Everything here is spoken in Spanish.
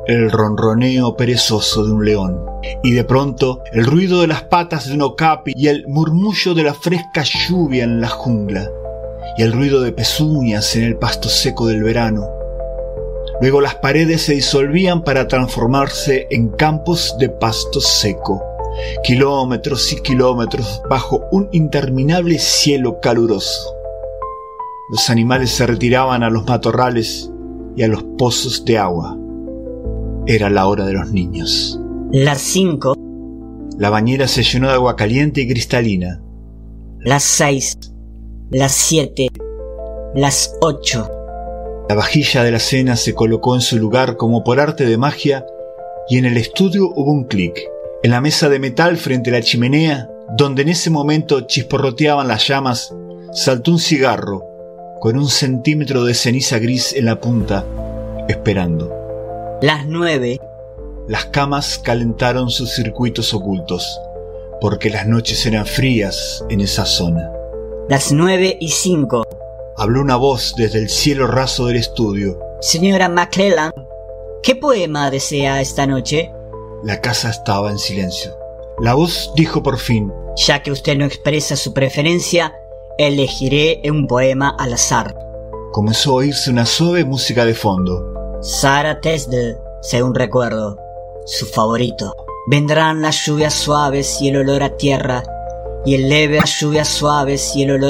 el ronroneo perezoso de un león, y de pronto el ruido de las patas de un okapi y el murmullo de la fresca lluvia en la jungla, y el ruido de pezuñas en el pasto seco del verano. Luego las paredes se disolvían para transformarse en campos de pasto seco, kilómetros y kilómetros bajo un interminable cielo caluroso. Los animales se retiraban a los matorrales y a los pozos de agua. Era la hora de los niños. Las 5. La bañera se llenó de agua caliente y cristalina. Las 6. Las 7. Las 8. La vajilla de la cena se colocó en su lugar como por arte de magia y en el estudio hubo un clic. En la mesa de metal frente a la chimenea, donde en ese momento chisporroteaban las llamas, saltó un cigarro con 1 centímetro de ceniza gris en la punta, esperando. Las 9. Las camas calentaron sus circuitos ocultos, porque las noches eran frías en esa zona. Las 9:05. Habló una voz desde el cielo raso del estudio. Señora McClellan, ¿qué poema desea esta noche? La casa estaba en silencio. La voz dijo por fin: Ya que usted no expresa su preferencia, elegiré un poema al azar. Comenzó a oírse una suave música de fondo. Sarah Tesdell, según recuerdo, su favorito. Vendrán las lluvias suaves y el olor a tierra, y el leve las lluvias suaves y el olor